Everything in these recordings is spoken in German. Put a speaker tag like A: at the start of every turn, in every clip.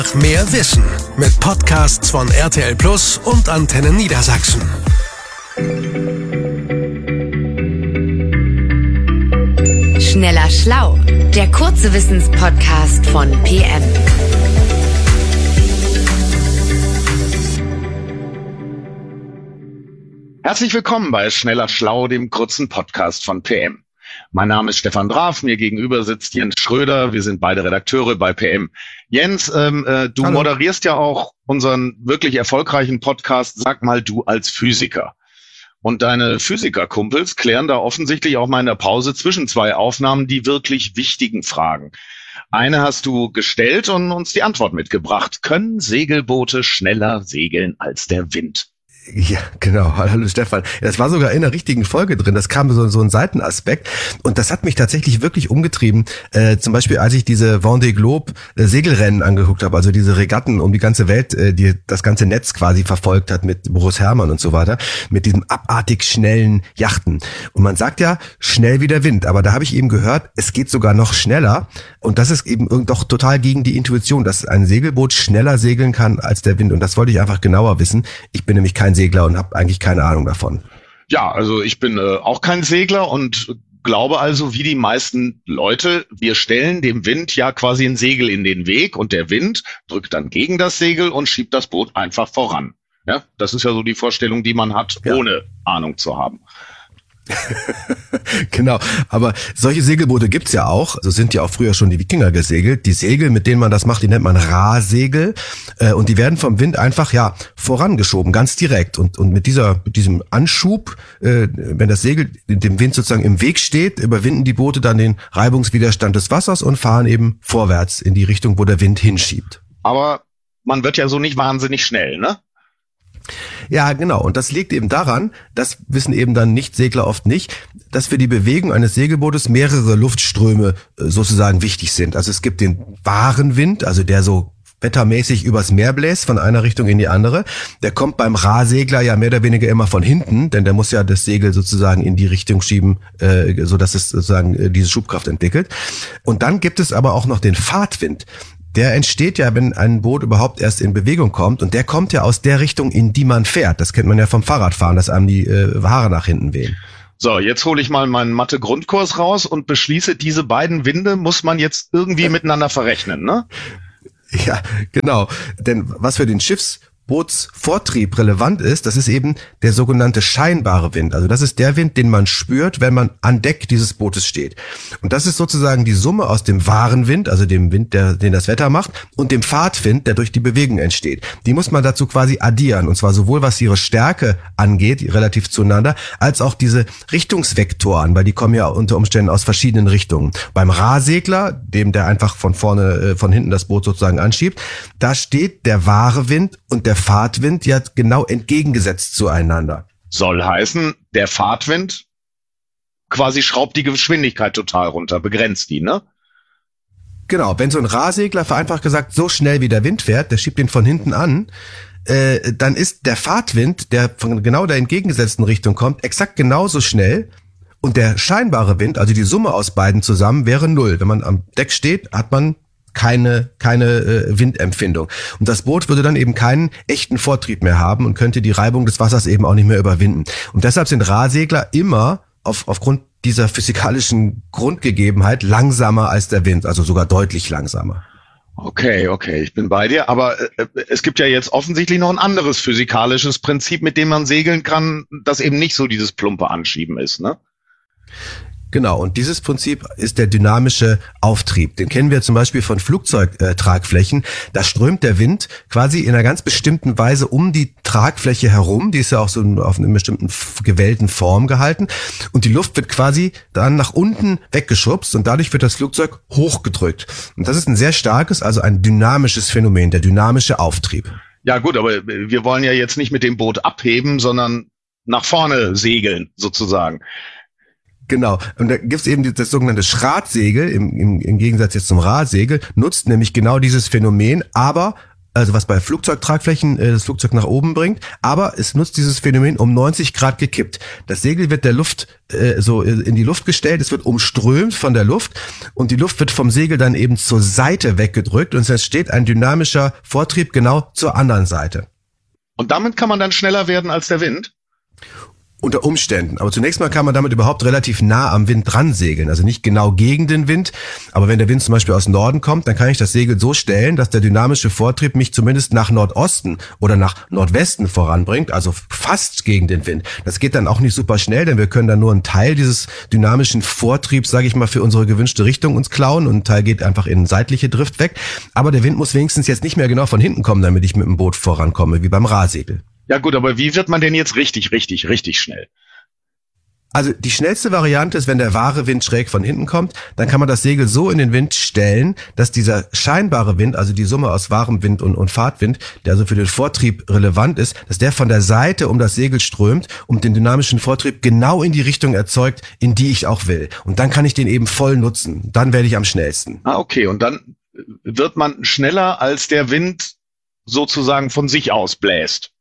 A: Mehr Wissen mit Podcasts von RTL Plus und Antenne Niedersachsen.
B: Schneller Schlau, der kurze Wissenspodcast von PM.
C: Herzlich willkommen bei Schneller Schlau, dem kurzen Podcast von PM. Mein Name ist Stefan Draf, mir gegenüber sitzt Jens Schröder, wir sind beide Redakteure bei PM. Jens, du
D: Hallo.
C: Moderierst ja auch unseren wirklich erfolgreichen Podcast, Sag mal du als Physiker. Und deine Physikerkumpels klären da offensichtlich auch mal in der Pause zwischen zwei Aufnahmen die wirklich wichtigen Fragen. Eine hast du gestellt und uns die Antwort mitgebracht. Können Segelboote schneller segeln als der Wind?
D: Ja, genau. Hallo Stefan. Das war sogar in der richtigen Folge drin. Das kam so ein Seitenaspekt. Und das hat mich tatsächlich wirklich umgetrieben. Zum Beispiel, als ich diese Vendée Globe Segelrennen angeguckt habe, also diese Regatten um die ganze Welt, die das ganze Netz quasi verfolgt hat mit Boris Herrmann und so weiter, mit diesem abartig schnellen Yachten. Und man sagt ja, schnell wie der Wind. Aber da habe ich eben gehört, es geht sogar noch schneller. Und das ist eben doch total gegen die Intuition, dass ein Segelboot schneller segeln kann als der Wind. Und das wollte ich einfach genauer wissen. Ich bin nämlich kein Segler und habe eigentlich keine Ahnung davon.
C: Ja, also ich bin auch kein Segler und glaube also, wie die meisten Leute, wir stellen dem Wind ja quasi ein Segel in den Weg und der Wind drückt dann gegen das Segel und schiebt das Boot einfach voran. Ja, das ist ja so die Vorstellung, die man hat, ohne Ahnung zu haben.
D: Genau, aber solche Segelboote gibt's ja auch. So sind ja auch früher schon die Wikinger gesegelt. Die Segel, mit denen man das macht, die nennt man Rahsegel. Und die werden vom Wind einfach vorangeschoben, ganz direkt. Und mit diesem Anschub, wenn das Segel dem Wind sozusagen im Weg steht, überwinden die Boote dann den Reibungswiderstand des Wassers und fahren eben vorwärts in die Richtung, wo der Wind hinschiebt.
C: Aber man wird ja so nicht wahnsinnig schnell, ne?
D: Ja, genau. Und das liegt eben daran, das wissen eben dann Nicht-Segler oft nicht, dass für die Bewegung eines Segelbootes mehrere Luftströme sozusagen wichtig sind. Also es gibt den wahren Wind, also der so wettermäßig übers Meer bläst, von einer Richtung in die andere. Der kommt beim Rahsegler ja mehr oder weniger immer von hinten, denn der muss ja das Segel sozusagen in die Richtung schieben, so dass es sozusagen diese Schubkraft entwickelt. Und dann gibt es aber auch noch den Fahrtwind. Der entsteht ja, wenn ein Boot überhaupt erst in Bewegung kommt, und der kommt ja aus der Richtung, in die man fährt. Das kennt man ja vom Fahrradfahren, dass einem die Haare nach hinten wehen.
C: So, jetzt hole ich mal meinen Mathe-Grundkurs raus und beschließe, diese beiden Winde muss man jetzt irgendwie miteinander verrechnen, ne?
D: Ja, genau. Denn was für den Schiffsbootsvortrieb relevant ist, das ist eben der sogenannte scheinbare Wind. Also das ist der Wind, den man spürt, wenn man an Deck dieses Bootes steht. Und das ist sozusagen die Summe aus dem wahren Wind, also dem Wind, den das Wetter macht, und dem Fahrtwind, der durch die Bewegung entsteht. Die muss man dazu quasi addieren, und zwar sowohl was ihre Stärke angeht, relativ zueinander, als auch diese Richtungsvektoren, weil die kommen ja unter Umständen aus verschiedenen Richtungen. Beim Rahsegler, der einfach von hinten das Boot sozusagen anschiebt, da steht der wahre Wind und der Fahrtwind ja genau entgegengesetzt zueinander.
C: Soll heißen, der Fahrtwind quasi schraubt die Geschwindigkeit total runter, begrenzt die, ne?
D: Genau, wenn so ein Rahsegler, vereinfacht gesagt, so schnell wie der Wind fährt, der schiebt den von hinten an, dann ist der Fahrtwind, der von genau der entgegengesetzten Richtung kommt, exakt genauso schnell, und der scheinbare Wind, also die Summe aus beiden zusammen, wäre 0. Wenn man am Deck steht, hat man keine Windempfindung. Und das Boot würde dann eben keinen echten Vortrieb mehr haben und könnte die Reibung des Wassers eben auch nicht mehr überwinden. Und deshalb sind Rahsegler immer aufgrund dieser physikalischen Grundgegebenheit langsamer als der Wind, also sogar deutlich langsamer.
C: Okay, ich bin bei dir. Aber es gibt ja jetzt offensichtlich noch ein anderes physikalisches Prinzip, mit dem man segeln kann, das eben nicht so dieses plumpe Anschieben ist, ne?
D: Genau, und dieses Prinzip ist der dynamische Auftrieb. Den kennen wir zum Beispiel von Flugzeugtragflächen. Da strömt der Wind quasi in einer ganz bestimmten Weise um die Tragfläche herum. Die ist ja auch so auf einer bestimmten gewellten Form gehalten. Und die Luft wird quasi dann nach unten weggeschubst und dadurch wird das Flugzeug hochgedrückt. Und das ist ein sehr starkes, also ein dynamisches Phänomen, der dynamische Auftrieb.
C: Ja gut, aber wir wollen ja jetzt nicht mit dem Boot abheben, sondern nach vorne segeln, sozusagen.
D: Genau. Und da gibt's eben das sogenannte Schratsegel, im Gegensatz jetzt zum Rahsegel, nutzt nämlich genau dieses Phänomen, aber also was bei Flugzeugtragflächen das Flugzeug nach oben bringt, aber es nutzt dieses Phänomen um 90 Grad gekippt. Das Segel wird der Luft so in die Luft gestellt, es wird umströmt von der Luft und die Luft wird vom Segel dann eben zur Seite weggedrückt und es entsteht ein dynamischer Vortrieb genau zur anderen Seite.
C: Und damit kann man dann schneller werden als der Wind?
D: Unter Umständen. Aber zunächst mal kann man damit überhaupt relativ nah am Wind dran segeln. Also nicht genau gegen den Wind. Aber wenn der Wind zum Beispiel aus Norden kommt, dann kann ich das Segel so stellen, dass der dynamische Vortrieb mich zumindest nach Nordosten oder nach Nordwesten voranbringt. Also fast gegen den Wind. Das geht dann auch nicht super schnell, denn wir können dann nur einen Teil dieses dynamischen Vortriebs, sage ich mal, für unsere gewünschte Richtung uns klauen. Und ein Teil geht einfach in seitliche Drift weg. Aber der Wind muss wenigstens jetzt nicht mehr genau von hinten kommen, damit ich mit dem Boot vorankomme, wie beim Rahsegel.
C: Ja gut, aber wie wird man denn jetzt richtig schnell?
D: Also die schnellste Variante ist, wenn der wahre Wind schräg von hinten kommt, dann kann man das Segel so in den Wind stellen, dass dieser scheinbare Wind, also die Summe aus wahrem Wind und Fahrtwind, der also für den Vortrieb relevant ist, dass der von der Seite um das Segel strömt und den dynamischen Vortrieb genau in die Richtung erzeugt, in die ich auch will. Und dann kann ich den eben voll nutzen. Dann werde ich am schnellsten.
C: Ah, okay. Und dann wird man schneller, als der Wind sozusagen von sich aus bläst.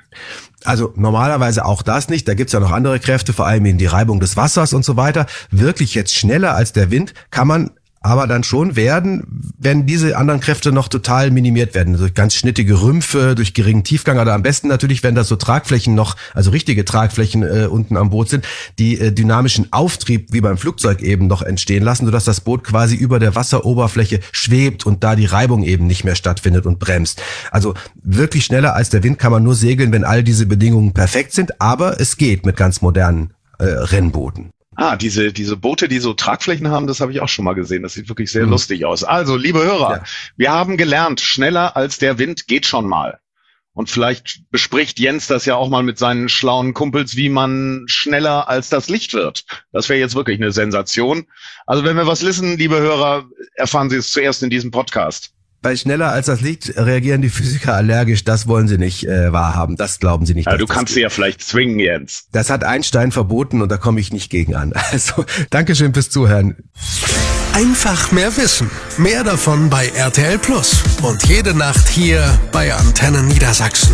D: Also normalerweise auch das nicht, da gibt's ja noch andere Kräfte, vor allem eben die Reibung des Wassers und so weiter. Wirklich jetzt schneller als der Wind kann man aber dann schon werden, wenn diese anderen Kräfte noch total minimiert werden. Durch ganz schnittige Rümpfe, durch geringen Tiefgang oder am besten natürlich, wenn da so Tragflächen noch, also richtige Tragflächen unten am Boot sind, die dynamischen Auftrieb wie beim Flugzeug eben noch entstehen lassen, sodass das Boot quasi über der Wasseroberfläche schwebt und da die Reibung eben nicht mehr stattfindet und bremst. Also wirklich schneller als der Wind kann man nur segeln, wenn all diese Bedingungen perfekt sind, aber es geht mit ganz modernen Rennbooten.
C: Ah, diese Boote, die so Tragflächen haben, das habe ich auch schon mal gesehen. Das sieht wirklich sehr lustig aus. Also, liebe Hörer, wir haben gelernt, schneller als der Wind geht schon mal. Und vielleicht bespricht Jens das ja auch mal mit seinen schlauen Kumpels, wie man schneller als das Licht wird. Das wäre jetzt wirklich eine Sensation. Also, wenn wir was wissen, liebe Hörer, erfahren Sie es zuerst in diesem Podcast.
D: Weil schneller als das Licht reagieren die Physiker allergisch, das wollen sie nicht wahrhaben, das glauben sie nicht.
C: Ja, du kannst sie ja vielleicht zwingen, Jens.
D: Das hat Einstein verboten und da komme ich nicht gegen an. Also, Dankeschön fürs Zuhören.
A: Einfach mehr Wissen. Mehr davon bei RTL Plus. Und jede Nacht hier bei Antenne Niedersachsen.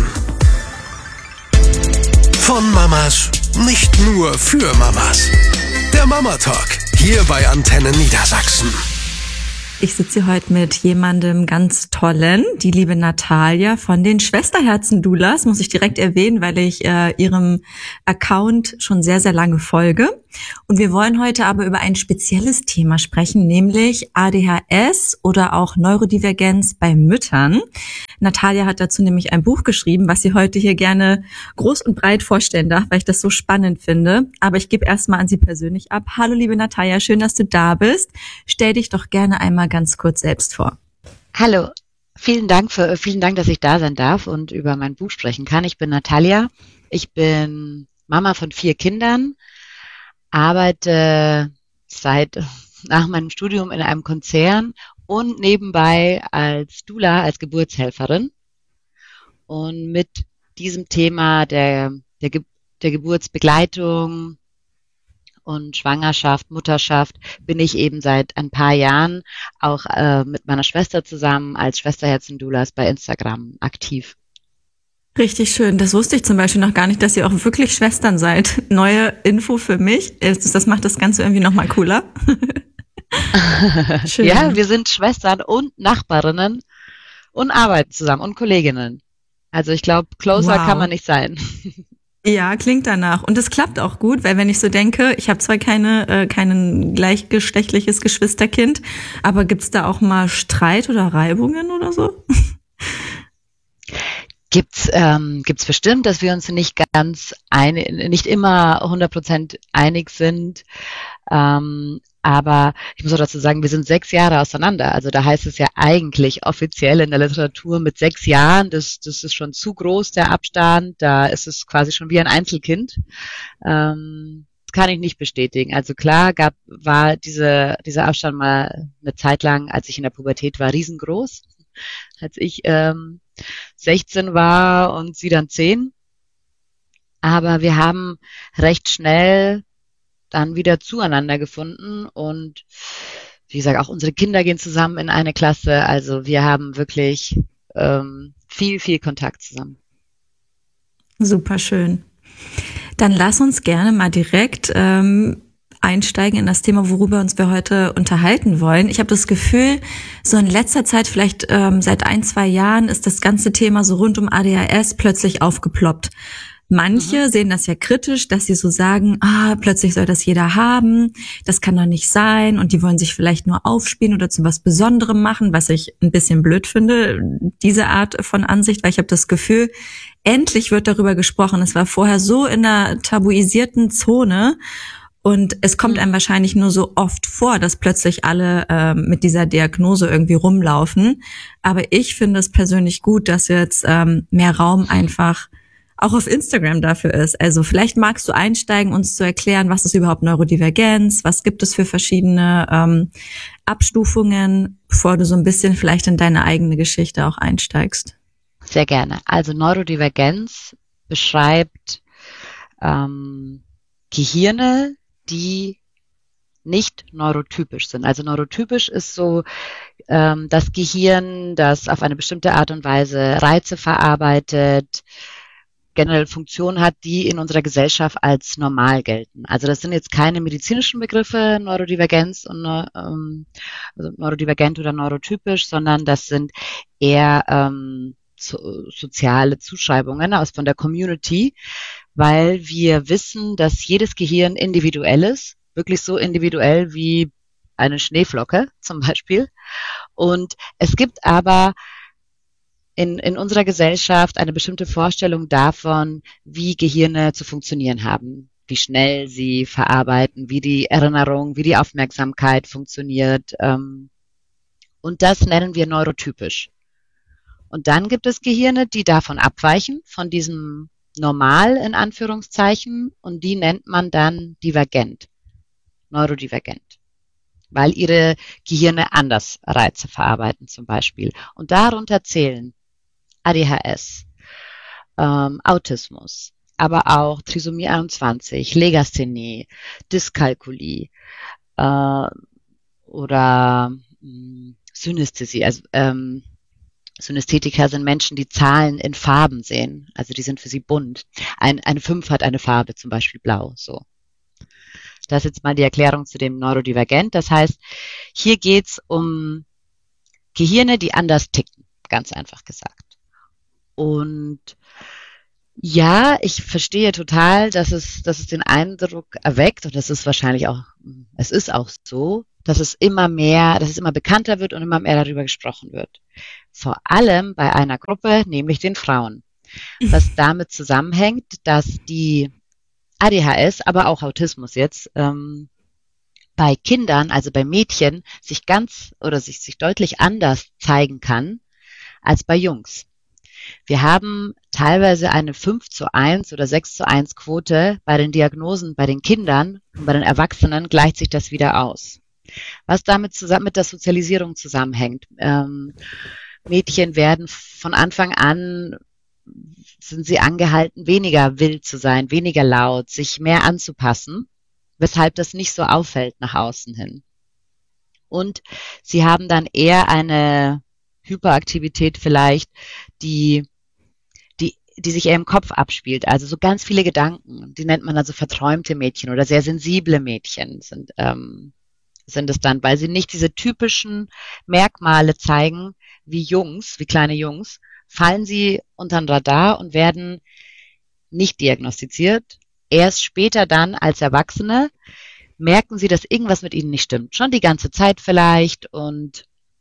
A: Von Mamas, nicht nur für Mamas. Der Mama Talk, hier bei Antenne Niedersachsen.
E: Ich sitze hier heute mit jemandem ganz Tollen, die liebe Natalia von den Schwesterherzen-Doulas, muss ich direkt erwähnen, weil ich ihrem Account schon sehr, sehr lange folge. Und wir wollen heute aber über ein spezielles Thema sprechen, nämlich ADHS oder auch Neurodivergenz bei Müttern. Natalia hat dazu nämlich ein Buch geschrieben, was sie heute hier gerne groß und breit vorstellen darf, weil ich das so spannend finde. Aber ich gebe erstmal an sie persönlich ab. Hallo liebe Natalia, schön, dass du da bist. Stell dich doch gerne einmal ganz kurz selbst vor.
F: Hallo, vielen Dank, dass ich da sein darf und über mein Buch sprechen kann. Ich bin Natalia, ich bin Mama von 4 Kindern, arbeite nach meinem Studium in einem Konzern und nebenbei als Doula, als Geburtshelferin. Und mit diesem Thema der Geburtsbegleitung und Schwangerschaft, Mutterschaft bin ich eben seit ein paar Jahren auch mit meiner Schwester zusammen als Schwesterherzen-Doulas bei Instagram aktiv.
E: Richtig schön. Das wusste ich zum Beispiel noch gar nicht, dass ihr auch wirklich Schwestern seid. Neue Info für mich. Das macht das Ganze irgendwie nochmal cooler. Schön.
F: Ja, wir sind Schwestern und Nachbarinnen und arbeiten zusammen und Kolleginnen. Also ich glaube, closer kann man nicht sein.
E: Ja, klingt danach. Und es klappt auch gut, weil wenn ich so denke, ich habe zwar kein gleichgeschlechtliches Geschwisterkind, aber gibt's da auch mal Streit oder Reibungen oder so?
F: Gibt's bestimmt, dass wir uns nicht immer 100% einig sind. Aber ich muss auch dazu sagen, wir sind 6 Jahre auseinander. Also da heißt es ja eigentlich offiziell in der Literatur mit 6 Jahren, das ist schon zu groß, der Abstand. Da ist es quasi schon wie ein Einzelkind. Kann ich nicht bestätigen. Also klar war dieser Abstand mal eine Zeit lang, als ich in der Pubertät war, riesengroß. Als ich 16 war und sie dann 10. Aber wir haben recht schnell dann wieder zueinander gefunden und wie gesagt, auch unsere Kinder gehen zusammen in eine Klasse. Also wir haben wirklich viel, viel Kontakt zusammen.
E: Super schön. Dann lass uns gerne mal direkt einsteigen in das Thema, worüber wir heute unterhalten wollen. Ich habe das Gefühl, so in letzter Zeit, vielleicht seit 1-2 Jahren, ist das ganze Thema so rund um ADHS plötzlich aufgeploppt. Manche sehen das ja kritisch, dass sie so sagen, plötzlich soll das jeder haben, das kann doch nicht sein, und die wollen sich vielleicht nur aufspielen oder zu was Besonderem machen, was ich ein bisschen blöd finde, diese Art von Ansicht, weil ich habe das Gefühl, endlich wird darüber gesprochen. Es war vorher so in einer tabuisierten Zone, und es kommt einem wahrscheinlich nur so oft vor, dass plötzlich alle mit dieser Diagnose irgendwie rumlaufen. Aber ich finde es persönlich gut, dass jetzt mehr Raum einfach auch auf Instagram dafür ist. Also vielleicht magst du einsteigen, uns zu erklären, was ist überhaupt Neurodivergenz, was gibt es für verschiedene Abstufungen, bevor du so ein bisschen vielleicht in deine eigene Geschichte auch einsteigst.
F: Sehr gerne. Also Neurodivergenz beschreibt Gehirne, die nicht neurotypisch sind. Also neurotypisch ist so das Gehirn, das auf eine bestimmte Art und Weise Reize verarbeitet, generell Funktionen hat, die in unserer Gesellschaft als normal gelten. Also das sind jetzt keine medizinischen Begriffe, Neurodivergenz und also neurodivergent oder neurotypisch, sondern das sind eher soziale Zuschreibungen von der Community, weil wir wissen, dass jedes Gehirn individuell ist, wirklich so individuell wie eine Schneeflocke zum Beispiel. Und es gibt aber in unserer Gesellschaft eine bestimmte Vorstellung davon, wie Gehirne zu funktionieren haben, wie schnell sie verarbeiten, wie die Erinnerung, wie die Aufmerksamkeit funktioniert. Und das nennen wir neurotypisch. Und dann gibt es Gehirne, die davon abweichen, von diesem Normal in Anführungszeichen, und die nennt man dann divergent, neurodivergent, weil ihre Gehirne anders Reize verarbeiten zum Beispiel. Und darunter zählen ADHS, Autismus, aber auch Trisomie 21, Legasthenie, Dyskalkulie oder Synästhesie. Also Synästhetiker sind Menschen, die Zahlen in Farben sehen. Also die sind für sie bunt. Eine 5 hat eine Farbe, zum Beispiel blau. So. Das ist jetzt mal die Erklärung zu dem Neurodivergent. Das heißt, hier geht's um Gehirne, die anders ticken, ganz einfach gesagt. Und ja, ich verstehe total, dass es den Eindruck erweckt, und das ist wahrscheinlich auch, es ist auch so, dass es immer bekannter wird und immer mehr darüber gesprochen wird. Vor allem bei einer Gruppe, nämlich den Frauen. Was damit zusammenhängt, dass die ADHS, aber auch Autismus jetzt, bei Kindern, also bei Mädchen, sich deutlich anders zeigen kann als bei Jungs. Wir haben teilweise eine 5:1 oder 6:1 Quote bei den Diagnosen bei den Kindern, und bei den Erwachsenen gleicht sich das wieder aus. Was damit zusammen mit der Sozialisierung zusammenhängt. Mädchen werden von Anfang an, sind sie angehalten, weniger wild zu sein, weniger laut, sich mehr anzupassen, weshalb das nicht so auffällt nach außen hin. Und sie haben dann eher eine Hyperaktivität vielleicht, die sich eher im Kopf abspielt. Also so ganz viele Gedanken, die nennt man also verträumte Mädchen oder sehr sensible Mädchen sind es dann, weil sie nicht diese typischen Merkmale zeigen wie Jungs, wie kleine Jungs, fallen sie unter den Radar und werden nicht diagnostiziert. Erst später dann als Erwachsene merken sie, dass irgendwas mit ihnen nicht stimmt. Schon die ganze Zeit vielleicht, und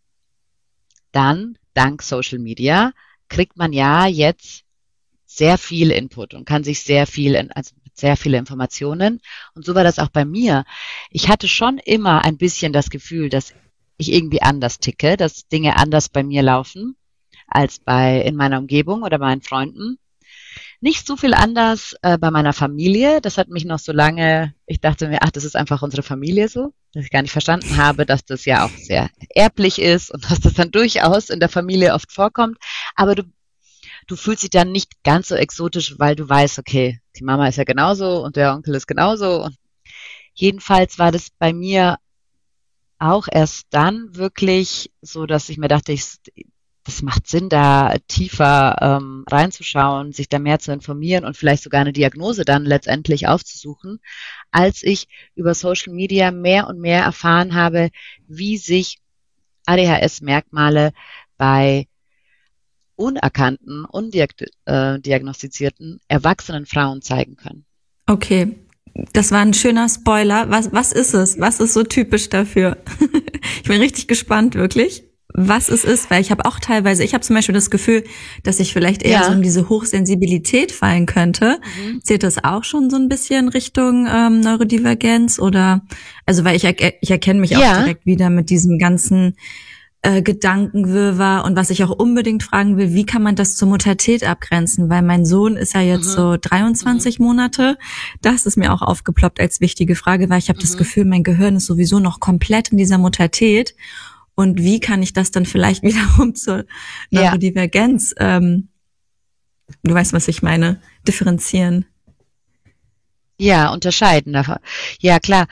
F: dann, dank Social Media, kriegt man ja jetzt sehr viel Input und kann sich sehr viele Informationen. Und so war das auch bei mir. Ich hatte schon immer ein bisschen das Gefühl, dass ich irgendwie anders ticke, dass Dinge anders bei mir laufen als in meiner Umgebung oder bei meinen Freunden. Nicht so viel anders bei meiner Familie. Das hat mich noch so lange, ich dachte mir, das ist einfach unsere Familie so, dass ich gar nicht verstanden habe, dass das ja auch sehr erblich ist und dass das dann durchaus in der Familie oft vorkommt. Aber du fühlst dich dann nicht ganz so exotisch, weil du weißt, okay, die Mama ist ja genauso und der Onkel ist genauso. Und jedenfalls war das bei mir auch erst dann wirklich so, dass ich mir dachte, das macht Sinn, da tiefer reinzuschauen, sich da mehr zu informieren und vielleicht sogar eine Diagnose dann letztendlich aufzusuchen, als ich über Social Media mehr und mehr erfahren habe, wie sich ADHS-Merkmale bei unerkannten, undiagnostizierten, erwachsenen Frauen zeigen können.
E: Okay, das war ein schöner Spoiler. Was ist es? Was ist so typisch dafür? Ich bin richtig gespannt, wirklich, was es ist, weil ich habe zum Beispiel das Gefühl, dass ich vielleicht eher so in diese Hochsensibilität fallen könnte. Zählt das auch schon so ein bisschen Richtung Neurodivergenz oder, also weil ich erkenne mich auch direkt wieder mit diesem ganzen Gedankenwirrwarr und was ich auch unbedingt fragen will, wie kann man das zur Muttertät abgrenzen, weil mein Sohn ist ja jetzt so 23 Monate, das ist mir auch aufgeploppt als wichtige Frage, weil ich habe das Gefühl, mein Gehirn ist sowieso noch komplett in dieser Muttertät. Und wie kann ich das dann vielleicht wiederum zur Neurodivergenz, du weißt, was ich meine, differenzieren?
F: Ja, unterscheiden. Ja, klar.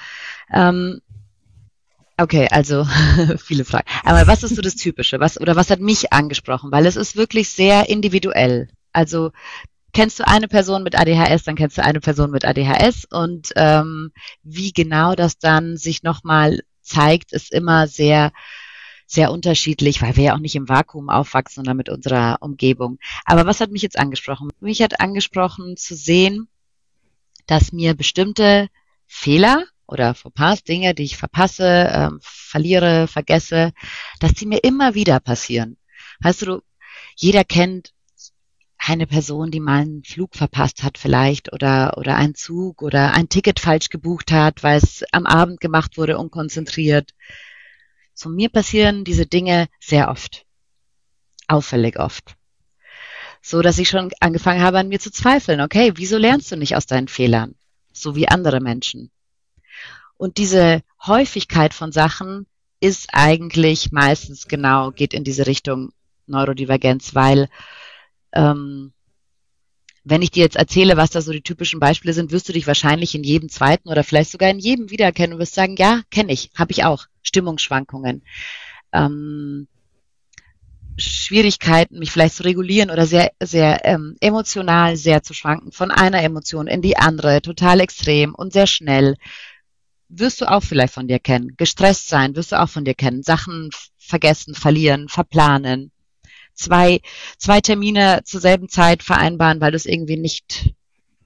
F: Okay, also viele Fragen. Aber was ist so das Typische? Was hat mich angesprochen? Weil es ist wirklich sehr individuell. Also kennst du eine Person mit ADHS, dann kennst du eine Person mit ADHS. Und wie genau das dann sich nochmal zeigt, ist immer sehr sehr unterschiedlich, weil wir ja auch nicht im Vakuum aufwachsen, sondern mit unserer Umgebung. Aber was hat mich jetzt angesprochen? Mich hat angesprochen zu sehen, dass mir bestimmte Fehler oder Fauxpas, Dinge, die ich verpasse, verliere, vergesse, dass die mir immer wieder passieren. Weißt du, jeder kennt eine Person, die mal einen Flug verpasst hat vielleicht oder einen Zug oder ein Ticket falsch gebucht hat, weil es am Abend gemacht wurde, unkonzentriert. So, mir passieren diese Dinge sehr oft. Auffällig oft. So, dass ich schon angefangen habe, an mir zu zweifeln. Okay, wieso lernst du nicht aus deinen Fehlern? So wie andere Menschen. Und diese Häufigkeit von Sachen ist eigentlich meistens geht in diese Richtung Neurodivergenz, weil wenn ich dir jetzt erzähle, was da so die typischen Beispiele sind, wirst du dich wahrscheinlich in jedem zweiten oder vielleicht sogar in jedem wiedererkennen und wirst sagen, ja, kenne ich, habe ich auch. Stimmungsschwankungen, Schwierigkeiten, mich vielleicht zu regulieren oder sehr, sehr emotional sehr zu schwanken von einer Emotion in die andere, total extrem und sehr schnell. Wirst du auch vielleicht von dir kennen. Gestresst sein, wirst du auch von dir kennen. Sachen vergessen, verlieren, verplanen. Zwei Termine zur selben Zeit vereinbaren, weil du es irgendwie nicht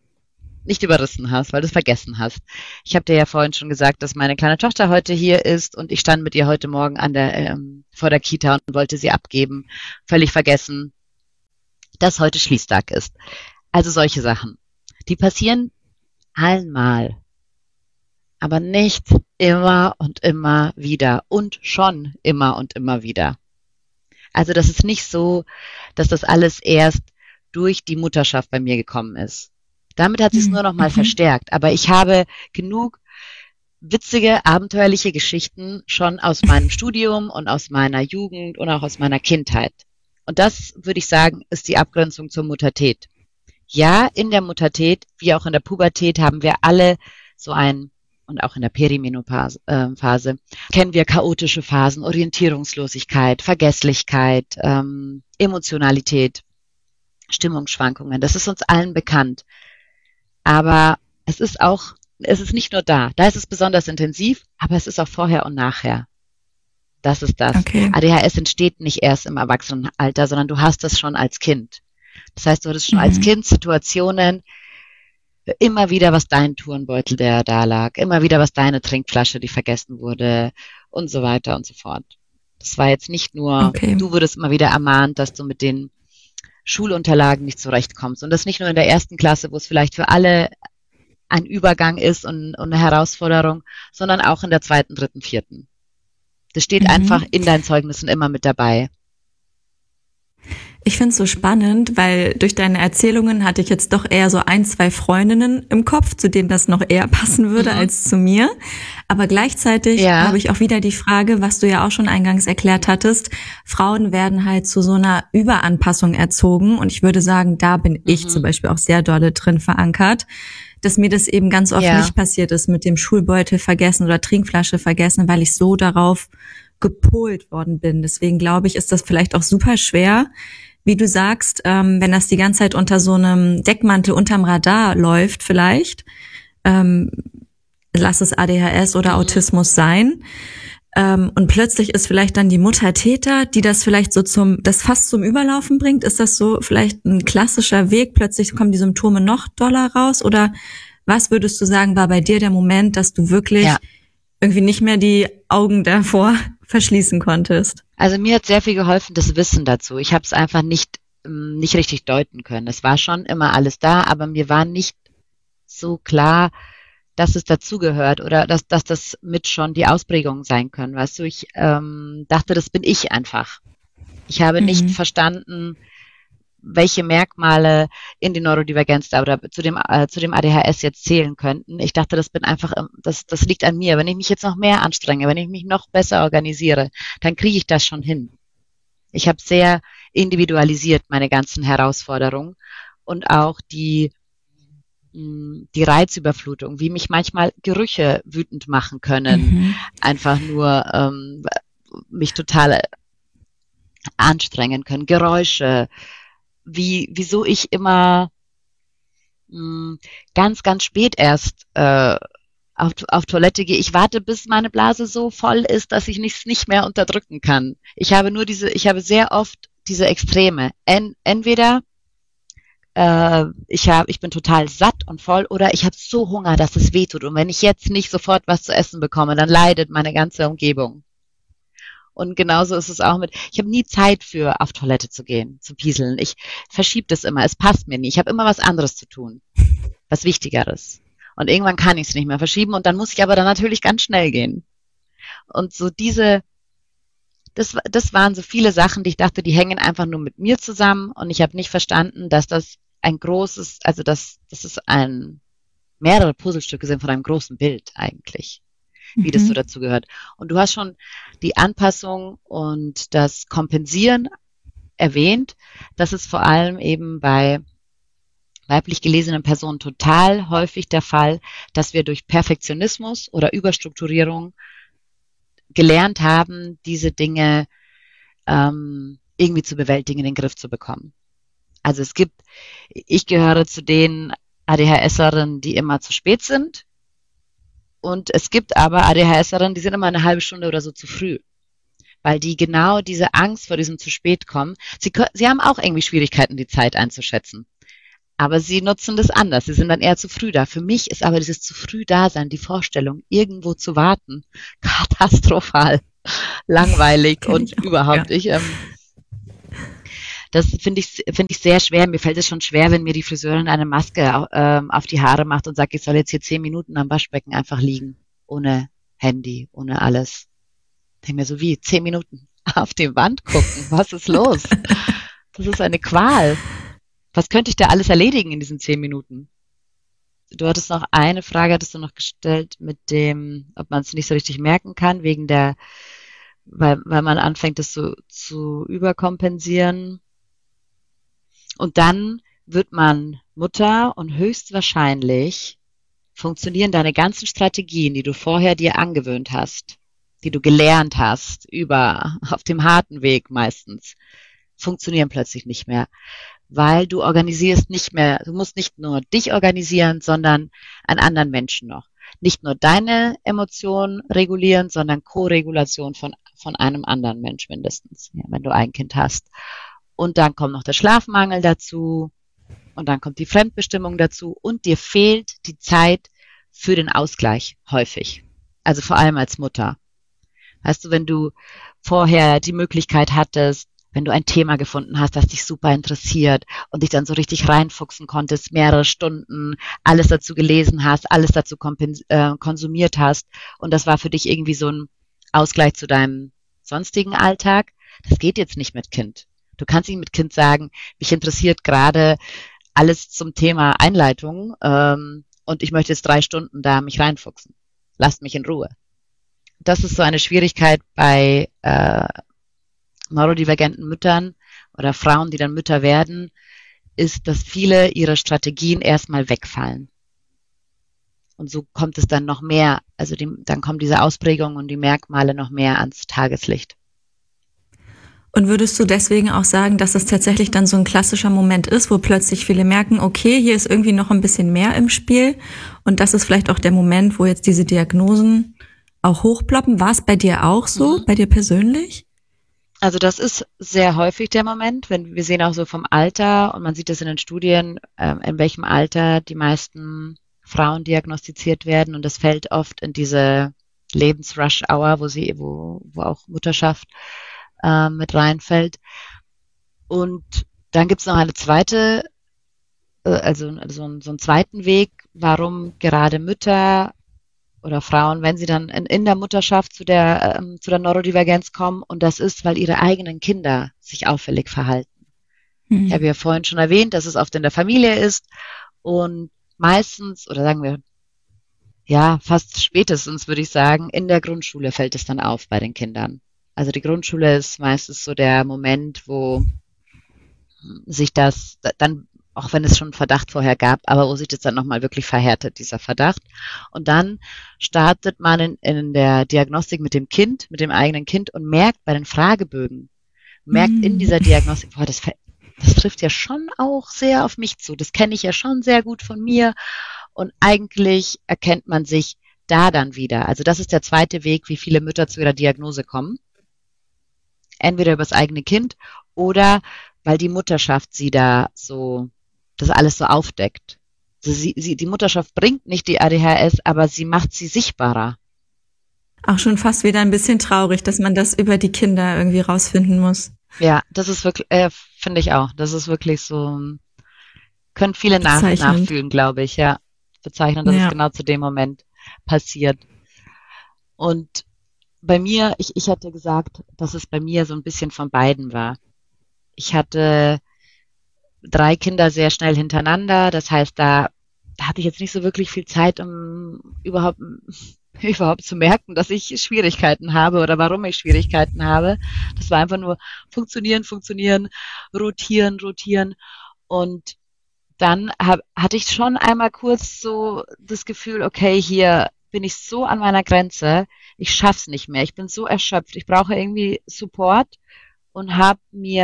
F: überrissen hast, weil du es vergessen hast. Ich habe dir ja vorhin schon gesagt, dass meine kleine Tochter heute hier ist und ich stand mit ihr heute Morgen vor der Kita und wollte sie abgeben. Völlig vergessen, dass heute Schließtag ist. Also solche Sachen. Die passieren einmal, aber nicht immer und immer wieder und schon immer und immer wieder. Also das ist nicht so, dass das alles erst durch die Mutterschaft bei mir gekommen ist. Damit hat sie es nur noch mal verstärkt. Aber ich habe genug witzige, abenteuerliche Geschichten schon aus meinem Studium und aus meiner Jugend und auch aus meiner Kindheit. Und das, würde ich sagen, ist die Abgrenzung zur Muttertät. Ja, in der Muttertät, wie auch in der Pubertät, haben wir alle und auch in der Perimenopause kennen wir chaotische Phasen, Orientierungslosigkeit, Vergesslichkeit, Emotionalität, Stimmungsschwankungen. Das ist uns allen bekannt. Aber es ist nicht nur da ist es besonders intensiv, aber es ist auch vorher und nachher. Das ist das. Okay. ADHS entsteht nicht erst im Erwachsenenalter, sondern du hast das schon als Kind. Das heißt, du hattest schon als Kind Situationen, immer wieder, was dein Turnbeutel, der da lag, immer wieder, was deine Trinkflasche, die vergessen wurde und so weiter und so fort. Das war jetzt nicht nur, Du wurdest immer wieder ermahnt, dass du mit den Schulunterlagen nicht zurechtkommst. Und das nicht nur in der ersten Klasse, wo es vielleicht für alle ein Übergang ist und eine Herausforderung, sondern auch in der zweiten, dritten, vierten. Das steht einfach in deinen Zeugnissen immer mit dabei.
E: Ich finde es so spannend, weil durch deine Erzählungen hatte ich jetzt doch eher so 1-2 Freundinnen im Kopf, zu denen das noch eher passen würde als zu mir. Aber gleichzeitig habe ich auch wieder die Frage, was du ja auch schon eingangs erklärt hattest, Frauen werden halt zu so einer Überanpassung erzogen. Und ich würde sagen, da bin ich zum Beispiel auch sehr dolle drin verankert, dass mir das eben ganz oft nicht passiert ist mit dem Schulbeutel vergessen oder Trinkflasche vergessen, weil ich so darauf gepolt worden bin. Deswegen glaube ich, ist das vielleicht auch super schwer, wie du sagst, wenn das die ganze Zeit unter so einem Deckmantel unterm Radar läuft vielleicht, lass es ADHS oder Autismus sein. Und plötzlich ist vielleicht dann die Mutter Täter, die das vielleicht so das fast zum Überlaufen bringt. Ist das so vielleicht ein klassischer Weg? Plötzlich kommen die Symptome noch doller raus? Oder was würdest du sagen, war bei dir der Moment, dass du wirklich irgendwie nicht mehr die Augen davor verschließen konntest?
F: Also mir hat sehr viel geholfen, das Wissen dazu. Ich habe es einfach nicht richtig deuten können. Es war schon immer alles da, aber mir war nicht so klar, dass es dazugehört oder dass das mit schon die Ausprägungen sein können. Weißt du, ich dachte, das bin ich einfach. Ich habe nicht verstanden, welche Merkmale in die Neurodivergenz da oder zu dem ADHS jetzt zählen könnten. Ich dachte, das bin einfach, das liegt an mir. Wenn ich mich jetzt noch mehr anstrenge, wenn ich mich noch besser organisiere, dann kriege ich das schon hin. Ich habe sehr individualisiert meine ganzen Herausforderungen und auch die Reizüberflutung, wie mich manchmal Gerüche wütend machen können, einfach nur mich total anstrengen können, Geräusche, wieso ich immer ganz, ganz spät erst auf Toilette gehe. Ich warte, bis meine Blase so voll ist, dass ich nicht mehr unterdrücken kann. Ich habe sehr oft diese Extreme. Entweder ich bin total satt und voll oder ich habe so Hunger, dass es wehtut. Und wenn ich jetzt nicht sofort was zu essen bekomme, dann leidet meine ganze Umgebung. Und genauso ist es auch ich habe nie Zeit für auf Toilette zu gehen, zu pieseln. Ich verschiebe das immer, es passt mir nie. Ich habe immer was anderes zu tun, was Wichtigeres. Und irgendwann kann ich es nicht mehr verschieben und dann muss ich aber dann natürlich ganz schnell gehen. Und so das waren so viele Sachen, die ich dachte, die hängen einfach nur mit mir zusammen und ich habe nicht verstanden, dass das dass es mehrere Puzzlestücke sind von einem großen Bild eigentlich, wie das so dazu gehört. Und du hast schon die Anpassung und das Kompensieren erwähnt. Das ist vor allem eben bei weiblich gelesenen Personen total häufig der Fall, dass wir durch Perfektionismus oder Überstrukturierung gelernt haben, diese Dinge irgendwie zu bewältigen, in den Griff zu bekommen. Also ich gehöre zu den ADHSerinnen, die immer zu spät sind. Und es gibt aber ADHSerinnen, die sind immer eine halbe Stunde oder so zu früh. Weil die genau diese Angst vor diesem zu spät kommen. Sie haben auch irgendwie Schwierigkeiten, die Zeit einzuschätzen. Aber sie nutzen das anders. Sie sind dann eher zu früh da. Für mich ist aber dieses zu früh da sein, die Vorstellung, irgendwo zu warten, katastrophal, langweilig und überhaupt. Das finde ich sehr schwer. Mir fällt es schon schwer, wenn mir die Friseurin eine Maske auf die Haare macht und sagt, ich soll jetzt hier 10 Minuten am Waschbecken einfach liegen. Ohne Handy, ohne alles. Ich denke mir so, wie 10 Minuten auf die Wand gucken? Was ist los? Das ist eine Qual. Was könnte ich da alles erledigen in diesen 10 Minuten? Du hattest noch eine Frage, hattest du noch gestellt mit dem, ob man es nicht so richtig merken kann, weil man anfängt, das so zu überkompensieren. Und dann wird man Mutter und höchstwahrscheinlich funktionieren deine ganzen Strategien, die du vorher dir angewöhnt hast, die du gelernt hast, auf dem harten Weg meistens, funktionieren plötzlich nicht mehr. Weil du organisierst nicht mehr, du musst nicht nur dich organisieren, sondern einen anderen Menschen noch. Nicht nur deine Emotionen regulieren, sondern Co-Regulation von einem anderen Mensch mindestens, ja, wenn du ein Kind hast. Und dann kommt noch der Schlafmangel dazu und dann kommt die Fremdbestimmung dazu und dir fehlt die Zeit für den Ausgleich häufig. Also vor allem als Mutter. Weißt du, wenn du vorher die Möglichkeit hattest, wenn du ein Thema gefunden hast, das dich super interessiert und dich dann so richtig reinfuchsen konntest, mehrere Stunden, alles dazu gelesen hast, alles dazu konsumiert hast und das war für dich irgendwie so ein Ausgleich zu deinem sonstigen Alltag, das geht jetzt nicht mit Kind. Du kannst nicht mit Kind sagen, mich interessiert gerade alles zum Thema Einleitung und ich möchte jetzt 3 Stunden da mich reinfuchsen. Lasst mich in Ruhe. Das ist so eine Schwierigkeit bei neurodivergenten Müttern oder Frauen, die dann Mütter werden, ist, dass viele ihrer Strategien erstmal wegfallen. Und so kommt es dann noch mehr, also dann kommen diese Ausprägungen und die Merkmale noch mehr ans Tageslicht.
E: Und würdest du deswegen auch sagen, dass das tatsächlich dann so ein klassischer Moment ist, wo plötzlich viele merken, okay, hier ist irgendwie noch ein bisschen mehr im Spiel und das ist vielleicht auch der Moment, wo jetzt diese Diagnosen auch hochploppen? War es bei dir auch so, bei dir persönlich?
F: Also das ist sehr häufig der Moment, wenn wir sehen auch so vom Alter und man sieht das in den Studien, in welchem Alter die meisten Frauen diagnostiziert werden und das fällt oft in diese Lebensrush-Hour, wo auch Mutterschaft mit reinfällt. Und dann gibt es noch eine zweite, so einen zweiten Weg, warum gerade Mütter oder Frauen, wenn sie dann in der Mutterschaft zu der Neurodivergenz kommen, und das ist, weil ihre eigenen Kinder sich auffällig verhalten. Ich habe ja vorhin schon erwähnt, dass es oft in der Familie ist und meistens, oder sagen wir, ja, fast spätestens würde ich sagen, in der Grundschule fällt es dann auf bei den Kindern. Also die Grundschule ist meistens so der Moment, wo sich das dann, auch wenn es schon einen Verdacht vorher gab, aber wo sich das dann nochmal wirklich verhärtet, dieser Verdacht. Und dann startet man in der Diagnostik mit dem Kind, mit dem eigenen Kind und merkt bei den Fragebögen, merkt in dieser Diagnostik, boah, das trifft ja schon auch sehr auf mich zu. Das kenne ich ja schon sehr gut von mir. Und eigentlich erkennt man sich da dann wieder. Also das ist der zweite Weg, wie viele Mütter zu ihrer Diagnose kommen. Entweder über das eigene Kind oder weil die Mutterschaft sie da so, das alles so aufdeckt. Also die Mutterschaft bringt nicht die ADHS, aber sie macht sie sichtbarer.
E: Auch schon fast wieder ein bisschen traurig, dass man das über die Kinder irgendwie rausfinden muss.
F: Ja, das ist wirklich, finde ich auch. Das ist wirklich so, können viele nachfühlen, glaube ich, ja. Bezeichnen, dass es genau zu dem Moment passiert. Und bei mir, ich hatte gesagt, dass es bei mir so ein bisschen von beiden war. Ich hatte 3 Kinder sehr schnell hintereinander. Das heißt, da hatte ich jetzt nicht so wirklich viel Zeit, um überhaupt zu merken, dass ich Schwierigkeiten habe oder warum ich Schwierigkeiten habe. Das war einfach nur funktionieren, rotieren. Und dann hatte ich schon einmal kurz so das Gefühl, okay, hier bin ich so an meiner Grenze, ich schaff's nicht mehr, ich bin so erschöpft, ich brauche irgendwie Support und habe mich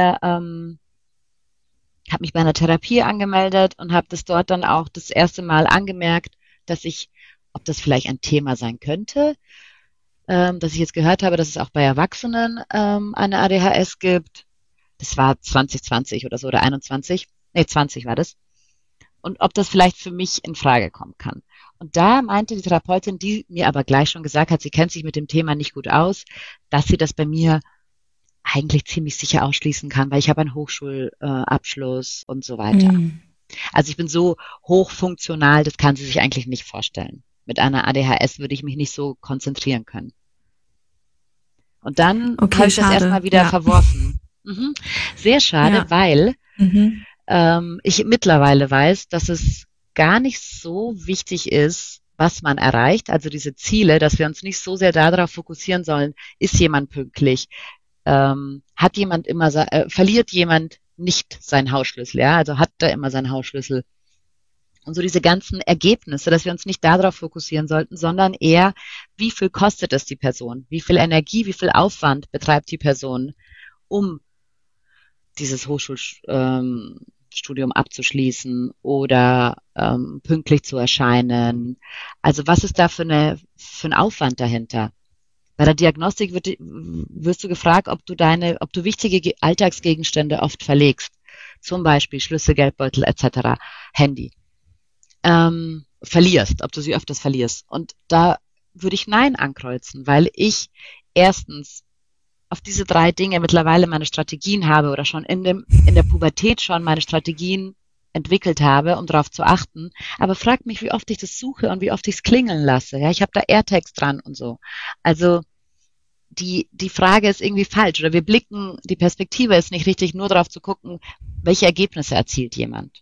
F: bei einer Therapie angemeldet und habe das dort dann auch das erste Mal angemerkt, ob das vielleicht ein Thema sein könnte, dass ich jetzt gehört habe, dass es auch bei Erwachsenen eine ADHS gibt. Das war 2020 oder so oder 20 war das. Und ob das vielleicht für mich in Frage kommen kann. Und da meinte die Therapeutin, die mir aber gleich schon gesagt hat, sie kennt sich mit dem Thema nicht gut aus, dass sie das bei mir eigentlich ziemlich sicher ausschließen kann, weil ich habe einen Hochschulabschluss und so weiter. Also ich bin so hochfunktional, das kann sie sich eigentlich nicht vorstellen. Mit einer ADHS würde ich mich nicht so konzentrieren können. Und dann habe ich das erstmal wieder verworfen. Sehr schade, weil ich mittlerweile weiß, dass es gar nicht so wichtig ist, was man erreicht, also diese Ziele, dass wir uns nicht so sehr darauf fokussieren sollen, ist jemand pünktlich, hat jemand verliert jemand nicht seinen Hausschlüssel, ja, also hat er immer seinen Hausschlüssel. Und so diese ganzen Ergebnisse, dass wir uns nicht darauf fokussieren sollten, sondern eher, wie viel kostet es die Person, wie viel Energie, wie viel Aufwand betreibt die Person, um dieses Hochschulstudium abzuschließen oder pünktlich zu erscheinen. Also was ist da für ein Aufwand dahinter? Bei der Diagnostik wirst du gefragt, ob du wichtige Alltagsgegenstände oft verlegst. Zum Beispiel Schlüssel, Geldbeutel etc., Handy. Verlierst, ob du sie öfters verlierst. Und da würde ich Nein ankreuzen, weil ich erstens auf diese 3 Dinge mittlerweile meine Strategien habe oder schon in der Pubertät schon meine Strategien entwickelt habe, um darauf zu achten. Aber frag mich, wie oft ich das suche und wie oft ich es klingeln lasse. Ja, ich habe da AirTags dran und so. Also die Frage ist irgendwie falsch oder die Perspektive ist nicht richtig, nur darauf zu gucken, welche Ergebnisse erzielt jemand.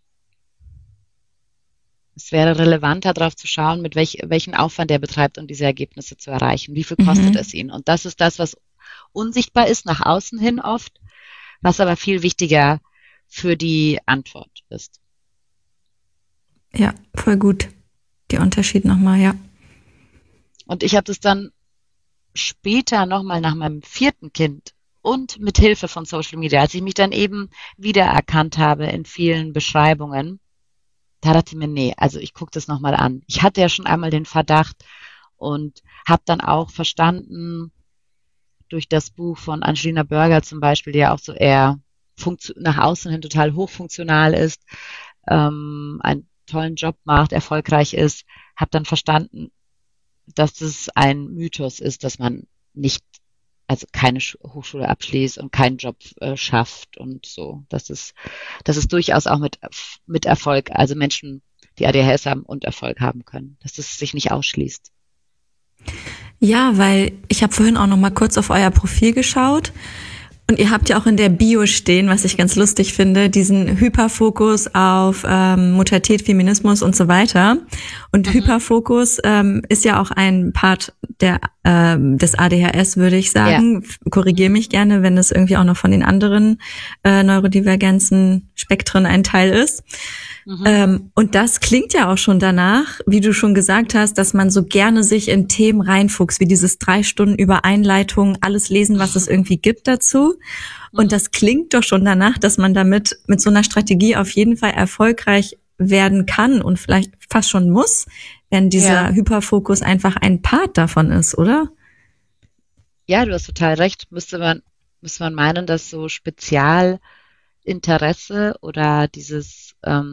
F: Es wäre relevanter, darauf zu schauen, mit welchen Aufwand er betreibt, um diese Ergebnisse zu erreichen. Wie viel kostet es ihn? Und das ist das, was unsichtbar ist, nach außen hin oft, was aber viel wichtiger für die Antwort ist.
E: Ja, voll gut. der Unterschied nochmal, ja.
F: Und ich habe das dann später nochmal nach meinem 4. Kind und mit Hilfe von Social Media, als ich mich dann eben wiedererkannt habe in vielen Beschreibungen, da dachte ich mir, nee, also ich gucke das nochmal an. Ich hatte ja schon einmal den Verdacht und habe dann auch verstanden, durch das Buch von Angelina Berger zum Beispiel, die ja auch so eher nach außen hin total hochfunktional ist, einen tollen Job macht, erfolgreich ist, habe dann verstanden, dass es ein Mythos ist, dass man nicht, also keine Hochschule abschließt und keinen Job schafft und so. Dass es durchaus auch mit Erfolg, also Menschen, die ADHS haben und Erfolg haben können, dass es sich nicht ausschließt.
E: Ja, weil ich habe vorhin auch noch mal kurz auf euer Profil geschaut. Und ihr habt ja auch in der Bio stehen, was ich ganz lustig finde, diesen Hyperfokus auf Muttertät, Feminismus und so weiter. Und Hyperfokus ist ja auch ein Part des ADHS, würde ich sagen. Ja. Korrigiere mich gerne, wenn es irgendwie auch noch von den anderen neurodivergenzen Spektren ein Teil ist. Und das klingt ja auch schon danach, wie du schon gesagt hast, dass man so gerne sich in Themen reinfuchst, wie dieses 3 Stunden über Einleitung, alles lesen, was es irgendwie gibt dazu. Und das klingt doch schon danach, dass man damit mit so einer Strategie auf jeden Fall erfolgreich werden kann und vielleicht fast schon muss, wenn dieser Hyperfokus einfach ein Part davon ist, oder?
F: Ja, du hast total recht. Müsste man meinen, dass so Spezialinteresse oder diese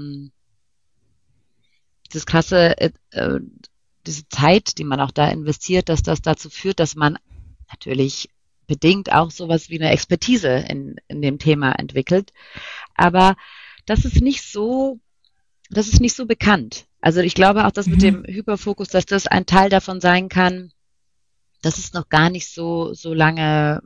F: Zeit, die man auch da investiert, dass das dazu führt, dass man natürlich bedingt auch sowas wie eine Expertise in dem Thema entwickelt. Aber das ist nicht so bekannt. Also ich glaube auch, dass mit dem Hyperfokus, dass das ein Teil davon sein kann, das ist noch gar nicht so lange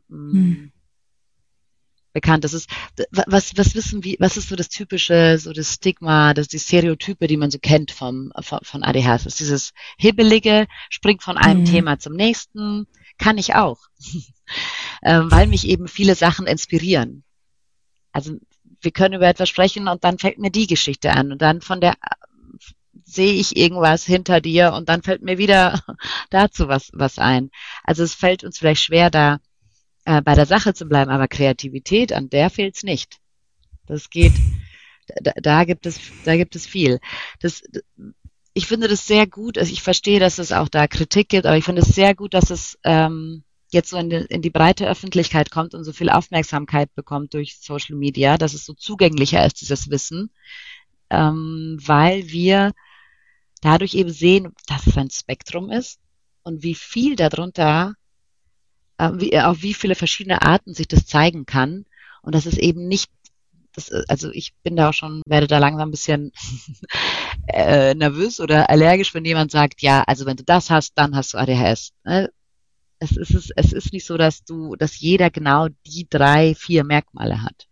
F: bekannt. Das ist, was ist so das typische, so das Stigma, die Stereotype, die man so kennt von ADHS. Das ist dieses Hibbelige, springt von einem Thema zum nächsten, kann ich auch. Weil mich eben viele Sachen inspirieren. Also wir können über etwas sprechen und dann fällt mir die Geschichte an und dann sehe ich irgendwas hinter dir und dann fällt mir wieder dazu was ein. Also es fällt uns vielleicht schwer, da bei der Sache zu bleiben, aber Kreativität, an der fehlt's nicht. Das geht, da gibt es viel. Ich finde das sehr gut, also ich verstehe, dass es auch da Kritik gibt, aber ich finde es sehr gut, dass es jetzt so in die breite Öffentlichkeit kommt und so viel Aufmerksamkeit bekommt durch Social Media, dass es so zugänglicher ist, dieses Wissen, weil wir dadurch eben sehen, dass es ein Spektrum ist und wie viel darunter, auf wie viele verschiedene Arten sich das zeigen kann und dass es eben nicht, also ich bin da auch schon, werde da langsam ein bisschen nervös oder allergisch, wenn jemand sagt, ja, also wenn du das hast, dann hast du ADHS. Es ist nicht so, dass jeder genau die 3, 4 Merkmale hat.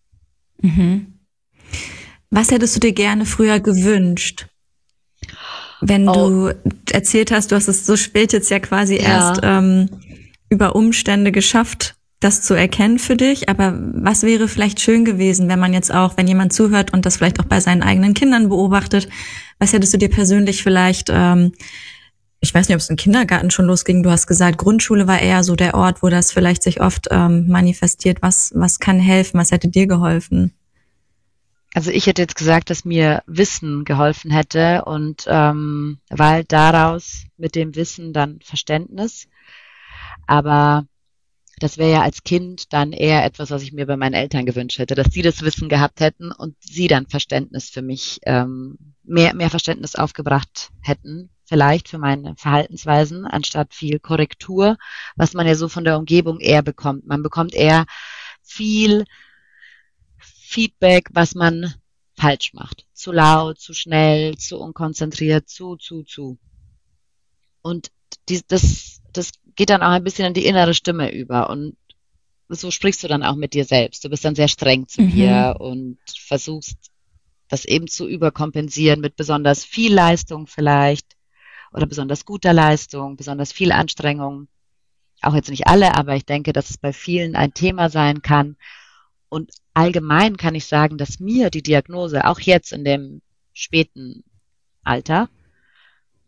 E: Was hättest du dir gerne früher gewünscht? Wenn du erzählt hast, du hast es so spät jetzt ja quasi erst über Umstände geschafft, das zu erkennen für dich, aber was wäre vielleicht schön gewesen, wenn jemand zuhört und das vielleicht auch bei seinen eigenen Kindern beobachtet, was hättest du dir persönlich vielleicht, ich weiß nicht, ob es im Kindergarten schon losging, du hast gesagt, Grundschule war eher so der Ort, wo das vielleicht sich oft manifestiert, was kann helfen, was hätte dir geholfen?
F: Also ich hätte jetzt gesagt, dass mir Wissen geholfen hätte und weil daraus mit dem Wissen dann Verständnis, aber das wäre ja als Kind dann eher etwas, was ich mir bei meinen Eltern gewünscht hätte, dass sie das Wissen gehabt hätten und sie dann Verständnis für mich, mehr Verständnis aufgebracht hätten, vielleicht für meine Verhaltensweisen, anstatt viel Korrektur, was man ja so von der Umgebung eher bekommt. Man bekommt eher viel Feedback, was man falsch macht. Zu laut, zu schnell, zu unkonzentriert, zu. Und das geht dann auch ein bisschen in die innere Stimme über und so sprichst du dann auch mit dir selbst. Du bist dann sehr streng zu dir und versuchst das eben zu überkompensieren mit besonders viel Leistung vielleicht oder besonders guter Leistung, besonders viel Anstrengung. Auch jetzt nicht alle, aber ich denke, dass es bei vielen ein Thema sein kann. Und allgemein kann ich sagen, dass mir die Diagnose auch jetzt in dem späten Alter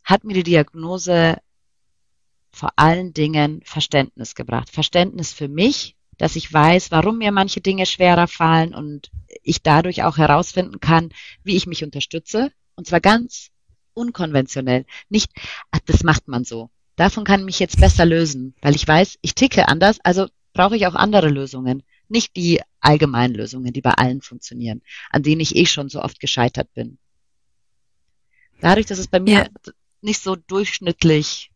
F: hat mir die Diagnose vor allen Dingen Verständnis gebracht. Verständnis für mich, dass ich weiß, warum mir manche Dinge schwerer fallen und ich dadurch auch herausfinden kann, wie ich mich unterstütze. Und zwar ganz unkonventionell. Nicht, das macht man so. Davon kann ich mich jetzt besser lösen, weil ich weiß, ich ticke anders, also brauche ich auch andere Lösungen. Nicht die allgemeinen Lösungen, die bei allen funktionieren, an denen ich schon so oft gescheitert bin. Dadurch, dass es bei mir nicht so durchschnittlich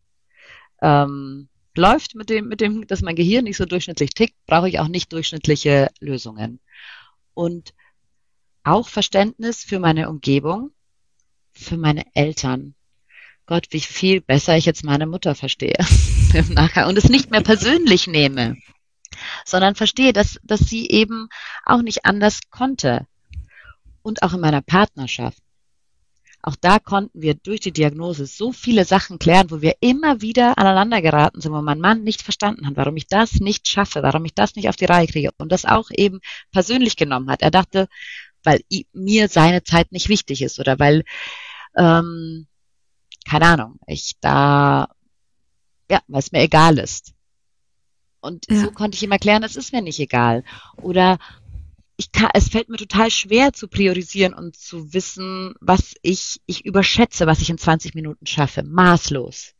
F: läuft mit dem, dass mein Gehirn nicht so durchschnittlich tickt, brauche ich auch nicht durchschnittliche Lösungen. Und auch Verständnis für meine Umgebung, für meine Eltern. Gott, wie viel besser ich jetzt meine Mutter verstehe im Nachgang und es nicht mehr persönlich nehme, sondern verstehe, dass sie eben auch nicht anders konnte. Und auch in meiner Partnerschaft. Auch da konnten wir durch die Diagnose so viele Sachen klären, wo wir immer wieder aneinander geraten sind, wo mein Mann nicht verstanden hat, warum ich das nicht schaffe, warum ich das nicht auf die Reihe kriege und das auch eben persönlich genommen hat. Er dachte, weil mir seine Zeit nicht wichtig ist oder weil, keine Ahnung, weil es mir egal ist. Und so konnte ich ihm erklären, es ist mir nicht egal. Oder es fällt mir total schwer zu priorisieren und zu wissen, was ich überschätze, was ich in 20 Minuten schaffe. Maßlos.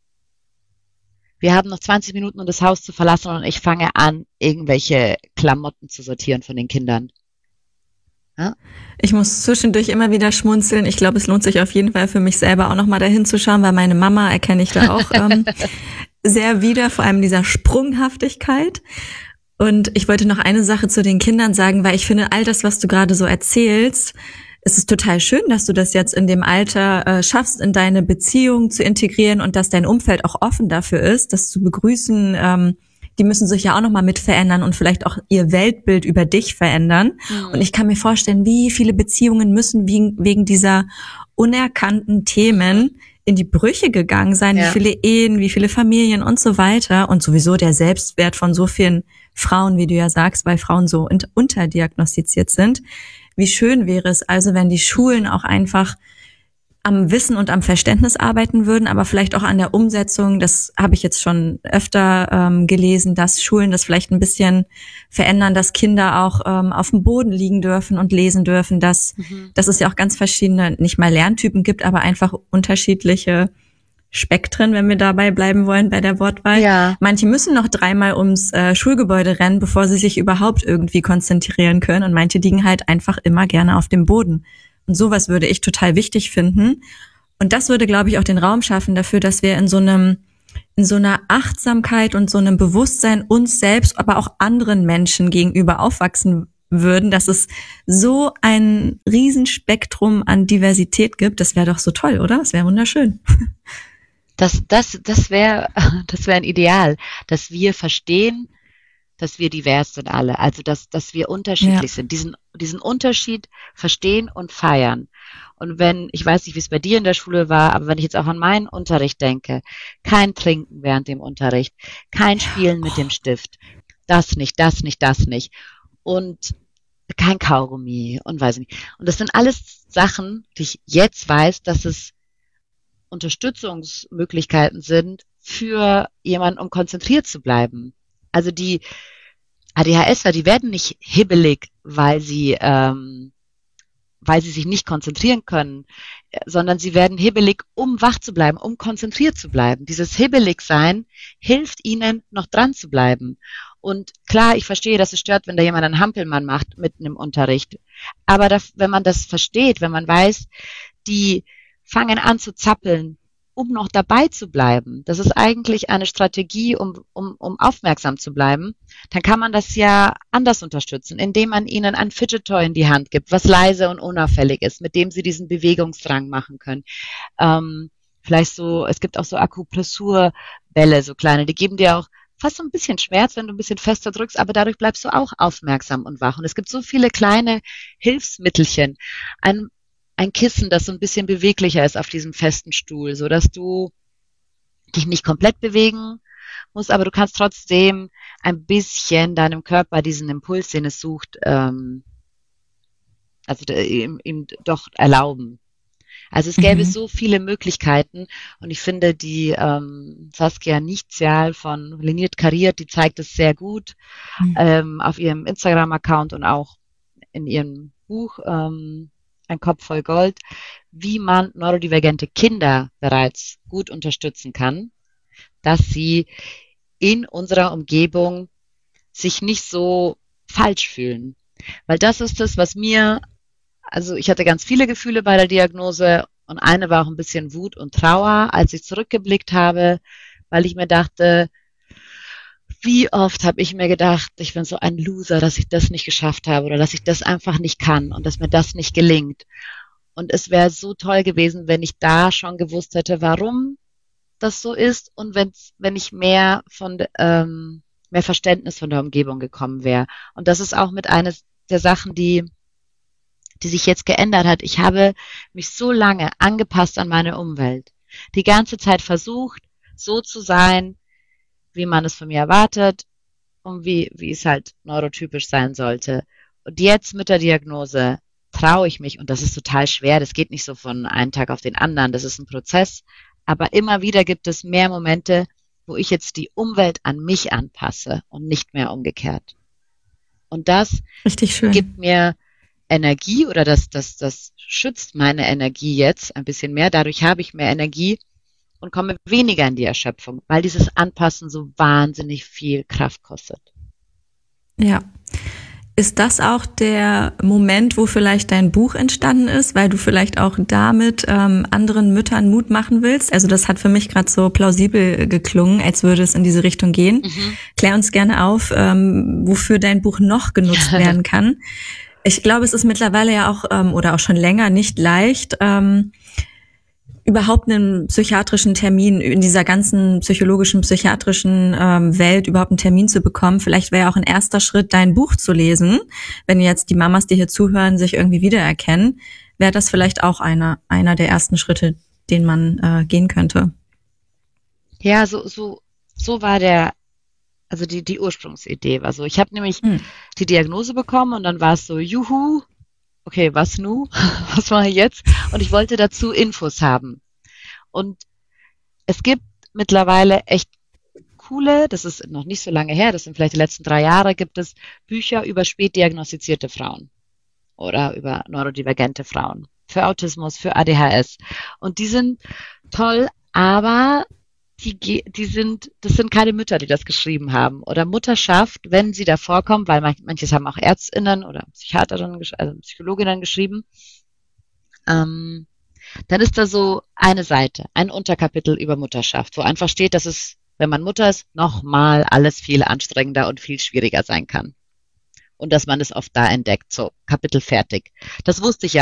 F: Wir haben noch 20 Minuten, um das Haus zu verlassen und ich fange an, irgendwelche Klamotten zu sortieren von den Kindern. Ja?
E: Ich muss zwischendurch immer wieder schmunzeln. Ich glaube, es lohnt sich auf jeden Fall für mich selber auch nochmal dahin zu schauen, weil meine Mama erkenne ich da auch sehr wieder, vor allem dieser Sprunghaftigkeit. Und ich wollte noch eine Sache zu den Kindern sagen, weil ich finde, all das, was du gerade so erzählst, es ist total schön, dass du das jetzt in dem Alter schaffst, in deine Beziehung zu integrieren und dass dein Umfeld auch offen dafür ist, das zu begrüßen. Die müssen sich ja auch nochmal mit verändern und vielleicht auch ihr Weltbild über dich verändern. Mhm. Und ich kann mir vorstellen, wie viele Beziehungen müssen wegen dieser unerkannten Themen in die Brüche gegangen sein, wie viele Ehen, wie viele Familien und so weiter und sowieso der Selbstwert von so vielen Frauen, wie du ja sagst, weil Frauen so unterdiagnostiziert sind. Wie schön wäre es also, wenn die Schulen auch einfach am Wissen und am Verständnis arbeiten würden, aber vielleicht auch an der Umsetzung. Das habe ich jetzt schon öfter gelesen, dass Schulen das vielleicht ein bisschen verändern, dass Kinder auch auf dem Boden liegen dürfen und lesen dürfen, dass es ja auch ganz verschiedene, nicht mal Lerntypen gibt, aber einfach unterschiedliche Spektren, wenn wir dabei bleiben wollen bei der Wortwahl. Ja. Manche müssen noch 3-mal ums Schulgebäude rennen, bevor sie sich überhaupt irgendwie konzentrieren können, und manche liegen halt einfach immer gerne auf dem Boden. Und sowas würde ich total wichtig finden. Und das würde, glaube ich, auch den Raum schaffen dafür, dass wir in so einer Achtsamkeit und so einem Bewusstsein uns selbst, aber auch anderen Menschen gegenüber aufwachsen würden, dass es so ein Riesenspektrum an Diversität gibt. Das wäre doch so toll, oder? Das wäre wunderschön.
F: Das wäre ein Ideal, dass wir verstehen, dass wir divers sind alle, also dass wir unterschiedlich sind, diesen Unterschied verstehen und feiern. Und ich weiß nicht, wie es bei dir in der Schule war, aber wenn ich jetzt auch an meinen Unterricht denke, kein Trinken während dem Unterricht, kein Spielen mit dem Stift, das nicht und kein Kaugummi und weiß nicht. Und das sind alles Sachen, die ich jetzt weiß, dass es Unterstützungsmöglichkeiten sind für jemanden, um konzentriert zu bleiben. Also die ADHSler, die werden nicht hibbelig, weil sie sich nicht konzentrieren können, sondern sie werden hibbelig, um wach zu bleiben, um konzentriert zu bleiben. Dieses Hibbelig-Sein hilft ihnen, noch dran zu bleiben. Und klar, ich verstehe, dass es stört, wenn da jemand einen Hampelmann macht mitten im Unterricht. Aber wenn man das versteht, wenn man weiß, die fangen an zu zappeln, um noch dabei zu bleiben. Das ist eigentlich eine Strategie, um aufmerksam zu bleiben. Dann kann man das ja anders unterstützen, indem man ihnen ein Fidget Toy in die Hand gibt, was leise und unauffällig ist, mit dem sie diesen Bewegungsdrang machen können. Vielleicht so, es gibt auch so Akupressurbälle, so kleine, die geben dir auch fast so ein bisschen Schmerz, wenn du ein bisschen fester drückst, aber dadurch bleibst du auch aufmerksam und wach. Und es gibt so viele kleine Hilfsmittelchen. Ein Kissen, das so ein bisschen beweglicher ist auf diesem festen Stuhl, so dass du dich nicht komplett bewegen musst, aber du kannst trotzdem ein bisschen deinem Körper diesen Impuls, den es sucht, ihm doch erlauben. Also es gäbe so viele Möglichkeiten und ich finde die Saskia Nichtzial von Liniert Kariert, die zeigt es sehr gut auf ihrem Instagram-Account und auch in ihrem Buch Ein Kopf voll Gold, wie man neurodivergente Kinder bereits gut unterstützen kann, dass sie in unserer Umgebung sich nicht so falsch fühlen. Weil das ist das, was also ich hatte ganz viele Gefühle bei der Diagnose und eine war auch ein bisschen Wut und Trauer, als ich zurückgeblickt habe, weil ich mir dachte, wie oft habe ich mir gedacht, ich bin so ein Loser, dass ich das nicht geschafft habe oder dass ich das einfach nicht kann und dass mir das nicht gelingt. Und es wäre so toll gewesen, wenn ich da schon gewusst hätte, warum das so ist und wenn ich mehr Verständnis von der Umgebung gekommen wäre. Und das ist auch mit einer der Sachen, die sich jetzt geändert hat. Ich habe mich so lange angepasst an meine Umwelt. Die ganze Zeit versucht, so zu sein, wie man es von mir erwartet und wie es halt neurotypisch sein sollte. Und jetzt mit der Diagnose traue ich mich, und das ist total schwer, das geht nicht so von einem Tag auf den anderen, das ist ein Prozess, aber immer wieder gibt es mehr Momente, wo ich jetzt die Umwelt an mich anpasse und nicht mehr umgekehrt. Und das
E: Richtig schön.
F: Gibt mir Energie oder das schützt meine Energie jetzt ein bisschen mehr. Dadurch habe ich mehr Energie und komme weniger in die Erschöpfung, weil dieses Anpassen so wahnsinnig viel Kraft kostet.
E: Ja. Ist das auch der Moment, wo vielleicht dein Buch entstanden ist, weil du vielleicht auch damit anderen Müttern Mut machen willst? Also das hat für mich gerade so plausibel geklungen, als würde es in diese Richtung gehen. Mhm. Klär uns gerne auf, wofür dein Buch noch genutzt werden kann. Ich glaube, es ist mittlerweile ja auch oder auch schon länger nicht leicht, überhaupt einen psychiatrischen Termin in dieser ganzen psychiatrischen Welt überhaupt einen Termin zu bekommen. Vielleicht wäre ja auch ein erster Schritt, dein Buch zu lesen. Wenn jetzt die Mamas, die hier zuhören, sich irgendwie wiedererkennen, wäre das vielleicht auch einer der ersten Schritte, den man gehen könnte.
F: Ja, so war die Ursprungsidee war so. Ich habe nämlich die Diagnose bekommen und dann war es so, juhu, okay, was nu? Was mache ich jetzt? Und ich wollte dazu Infos haben. Und es gibt mittlerweile echt coole, das ist noch nicht so lange her, das sind vielleicht die letzten 3 Jahre, gibt es Bücher über spät diagnostizierte Frauen oder über neurodivergente Frauen, für Autismus, für ADHS. Und die sind toll, aber das sind keine Mütter, die das geschrieben haben. Oder Mutterschaft, wenn sie da vorkommt, weil manches haben auch Ärztinnen oder Psychiaterinnen, also Psychologinnen geschrieben, dann ist da so eine Seite, ein Unterkapitel über Mutterschaft, wo einfach steht, dass es, wenn man Mutter ist, nochmal alles viel anstrengender und viel schwieriger sein kann. Und dass man es oft da entdeckt. So, Kapitel fertig. Das wusste ich ja